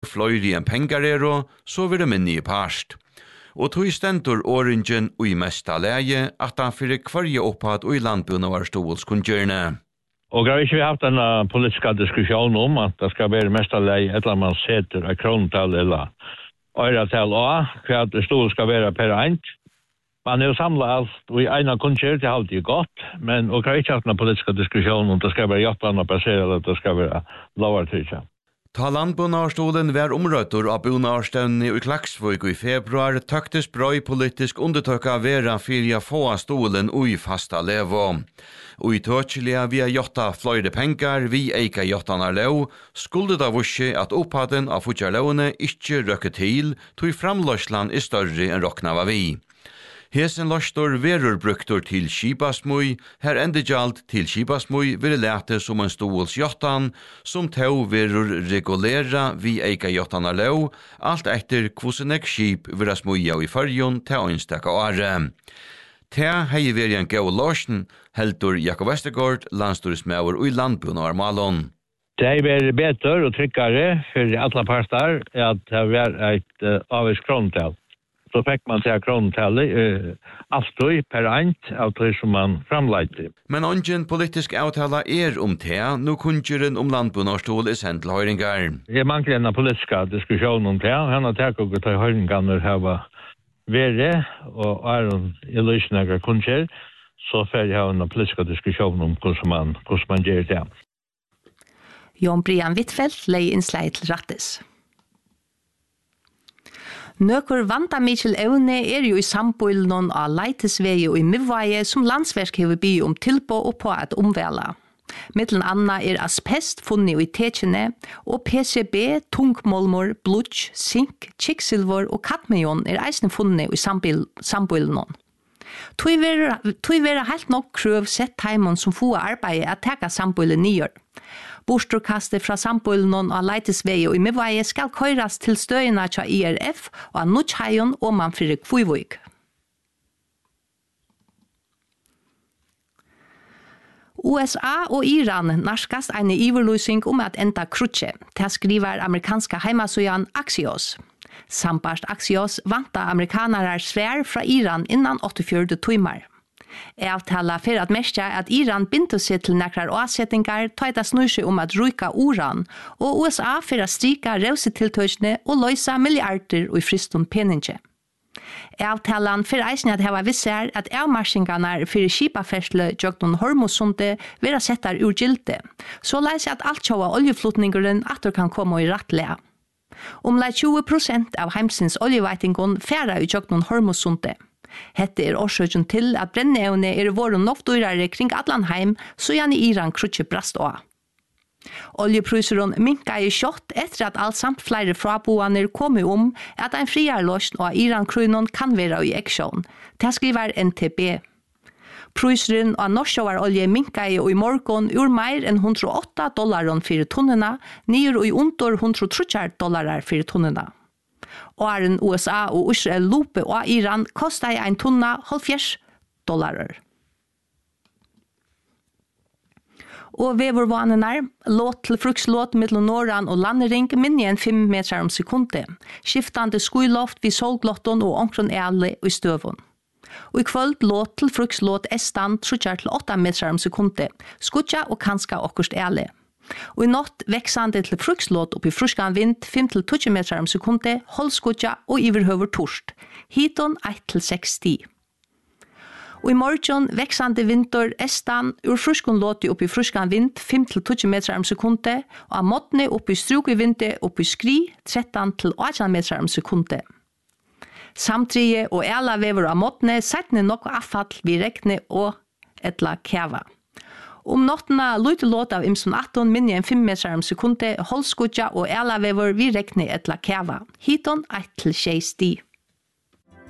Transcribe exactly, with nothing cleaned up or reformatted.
fløyri enn pengar er og så vil det minni i parst. Og tog stendur oringen ui mesta leie at han fyrir kvarje opphatt ui landbuna var stålskunngjørne. Og jeg har ikke haft en uh, politisk diskusjon om at det skal være mesta leie et eller man seter av kronetall eller øyretall og hva det stål skal være per eint. Man er jo samlet alt, og i ena kunnskjer til alt er godt, men og jeg har ikke haft en politisk diskusjon om det skal være hjertan og basere eller det skal være lovartrykja. Ta landbunarstolen var omrøtter av bunarstøvnene i Klaksvøk i februar tøktes brøy politisk undertøkka vera fyrir få stolen ui fasta levo. Ui tøtjelige via jotta fløyde pengar vi eika jottanar leo, skulle da vusje at opphaden av futjarleone ikkje røkke til, tog framløsland er større enn rokna var vi. Hesen løstor verur bruktor til skipasmui, her endegjalt til skipasmui vil lete som en stols jottan, som tau verur regulera vi eika jottanar leo, alt etter kvosenek skip vera smuja i fyrjon til øynsteka åre. Ta hei veri en gau løsn, heldur Jakob Vestergaard, landstorismauer og landbunar malon. Det er vært bedre og tryggare for alle parter at det var et uh, avvis kronetall. Så fikk man til kronetallet uh, alltid per eint av det som man framleite. Men ingen politisk avtale er om det, nå kunngjøren om landbunarstol er sendt til høyringar. Det mangler en politisk diskusjon om det. Han har takk og til høyringar når det var verre, og er i løsninger kunngjør, så får jeg ha en politisk diskusjon om hvordan man, hvordan man gjør det. Jon Brian Wittfeldt lei innslag til rattes. Nøkur vanda Michel evne er jo i samboilnon av Leitesvei og i Mivvaje som landsverk hever by om tilbå og på at omvela. Mittelen anna er asbest funnet i tekjene, og P C B, tungmolmor, blodj, sink, kiksilvor og kadmion er eisne funnet i samboilnon. Tui vera helt nok krøv sett taimon som få arbeid at teka samboilen nyer. Bostorkastet fra samboilnon av Leitesvei og i Mivvaje skal køyras til støyna tja I R F og av Nutshajon og man fyrir Kvøyvøyk. U S A og Iran narskast eine iverløsing om at enda krutje. Det skriver amerikanska heimasøyan Axios. Sambart Axios vanta amerikanarar svær fra Iran innan åttiofjøra timmar. Avtala for at mestja at Iran bindu seg til nekrar avsettingar tøyta snur seg om at ruika uran, og U S A for at strika rausetiltøysene og løysa milliarder og i fristun peninge. Avtalan for eisen at heva visser at avmarsingarna for skipafersle jøgnon Hormusunde vera settar ur gilde, så leis at alt sjåa oljeflutningeren atter kan komme i rattlea. Omlai tjue prosent av heimsins oljeveitingon færa i jøgnon Hormusunde. Hette er årsøkjen til at brenneevne er våren nok dyrare kring Atlanheim, så gjerne Iran krutje brast også. Oljepryseren minka i kjott etter at alt samt flere fraboaner kom om at en friarløsn av Iran-krynon kan være i aksjon. Det skriver N T B. Pryseren av norskjøverolje minka i i morgon ur mer enn hundre og åtta dollar for tonnene, nyer i under hundre og tretti dollar for tonnene. Åren U S A og Israel lope og Iran kostet en tunna halvfjerds dollarer. Og vevervanene låt til frukslåt mellom Norran og landering minne enn fem meter om sekundet. Skiftande skuiloft vid solglotton og omkron æle og støvun. Og i kvöld låt til frukslåt estan trutjar til åtta meter om sekundet. Skutja og kanska okkurst æle. Og i natt veksande til frukslåt oppi fruskan vind fem til tjue meter om sekundet, holdskutja og iverhøver torst. Hiton ett til seks sti. Og i morgen veksande vinter estan ur fruskon låti oppi fruskan vind fem til tjue meter om sekundet, og av måttene oppi struki vinde oppi skri tretton til åttan meter om sekundet. Samtrige og æla vever av måttene settne nokko affall vi rekne og etla keva. Om nottena lute låt av imson atton minne enn fem meter om sekundet, holdskutja og æla vever vi rekne etla keva. Hiton ett til seks sti.